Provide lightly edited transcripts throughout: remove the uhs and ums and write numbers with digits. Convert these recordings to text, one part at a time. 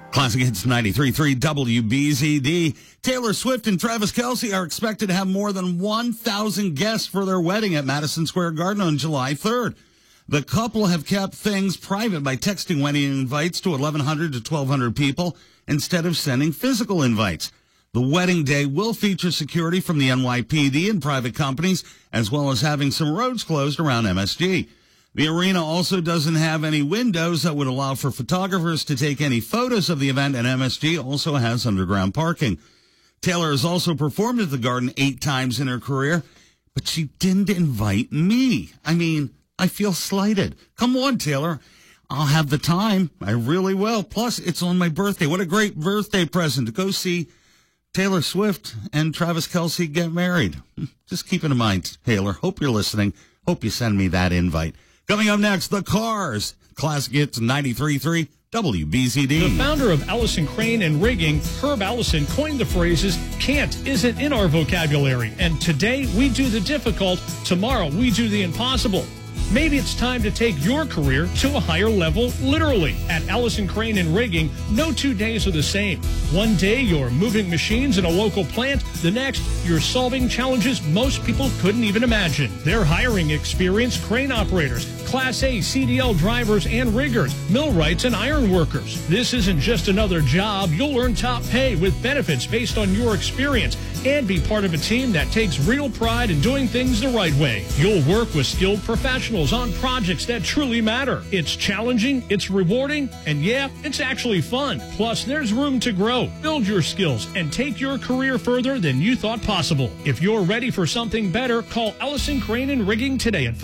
Classic Hits 93.3 WBZD. Taylor Swift and Travis Kelce are expected to have more than 1,000 guests for their wedding at Madison Square Garden on July 3rd. The couple have kept things private by texting wedding invites to 1,100 to 1,200 people instead of sending physical invites. The wedding day will feature security from the NYPD and private companies, as well as having some roads closed around MSG. The arena also doesn't have any windows that would allow for photographers to take any photos of the event, and MSG also has underground parking. Taylor has also performed at the Garden 8 times in her career, but she didn't invite me. I mean, I feel slighted. Come on, Taylor. I'll have the time. I really will. Plus, it's on my birthday. What a great birthday present to go see Taylor Swift and Travis Kelce get married. Just keep it in mind, Taylor. Hope you're listening. Hope you send me that invite. Coming up next, The Cars. Classic Hits 93.3 WBZD. The founder of Allison Crane and Rigging, Herb Allison, coined the phrases, "can't isn't in our vocabulary." And today we do the difficult, tomorrow we do the impossible. Maybe it's time to take your career to a higher level, literally. At Allison Crane and Rigging, no 2 days are the same. One day, you're moving machines in a local plant. The next, you're solving challenges most people couldn't even imagine. They're hiring experienced crane operators, Class A CDL drivers and riggers, millwrights and iron workers. This isn't just another job. You'll earn top pay with benefits based on your experience and be part of a team that takes real pride in doing things the right way. You'll work with skilled professionals on projects that truly matter. It's challenging, it's rewarding, and yeah, it's actually fun. Plus, there's room to grow, build your skills, and take your career further than you thought possible. If you're ready for something better, call Allison Crane and Rigging today at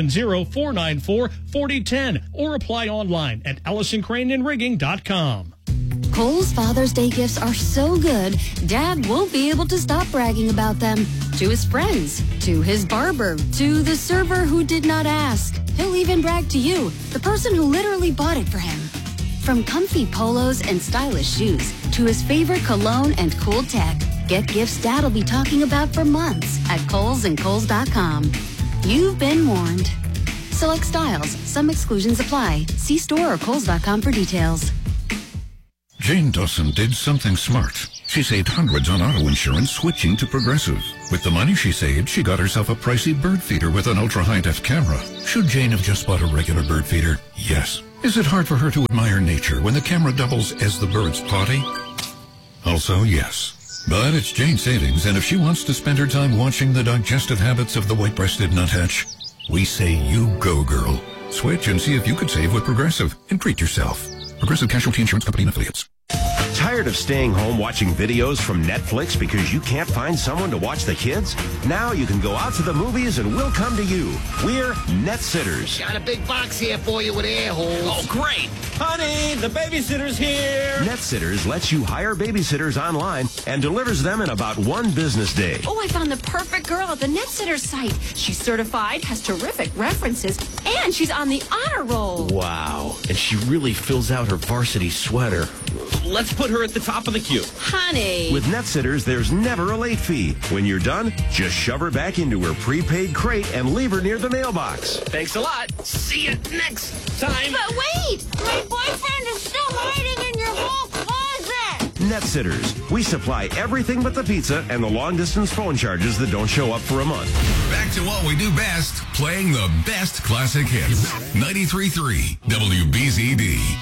570-494-4010 or apply online at AllisonCraneandRigging.com. Kohl's Father's Day gifts are so good, Dad won't be able to stop bragging about them. To his friends, to his barber, to the server who did not ask. He'll even brag to you, the person who literally bought it for him. From comfy polos and stylish shoes, to his favorite cologne and cool tech, get gifts Dad'll be talking about for months at Kohl's and Kohl's.com. You've been warned. Select styles, some exclusions apply. See store or Kohl's.com for details. Jane Dawson did something smart. She saved hundreds on auto insurance switching to Progressive. With the money she saved, she got herself a pricey bird feeder with an ultra-high-def camera. Should Jane have just bought a regular bird feeder? Yes. Is it hard for her to admire nature when the camera doubles as the bird's potty? Also, yes. But it's Jane's savings, and if she wants to spend her time watching the digestive habits of the white-breasted nuthatch, we say you go, girl. Switch and see if you could save with Progressive and treat yourself. Progressive Casualty Insurance Company and Affiliates. Tired of staying home watching videos from Netflix because you can't find someone to watch the kids? Now you can go out to the movies and we'll come to you. We're Net Sitters. Got a big box here for you with air holes. Oh, great. Honey, the babysitter's here. Net Sitters lets you hire babysitters online and delivers them in about 1 business day. Oh, I found the perfect girl at the NetSitter site. She's certified, has terrific references, and she's on the honor roll. Wow. And she really fills out her varsity sweater. Let's put her at the top of the queue. Honey. With Net Sitters, there's never a late fee. When you're done, just shove her back into her prepaid crate and leave her near the mailbox. Thanks a lot. See you next time. But wait! My boyfriend is still hiding in your whole closet! Net Sitters. We supply everything but the pizza and the long-distance phone charges that don't show up for a month. Back to what we do best, playing the best classic hits. 93.3 WBZD.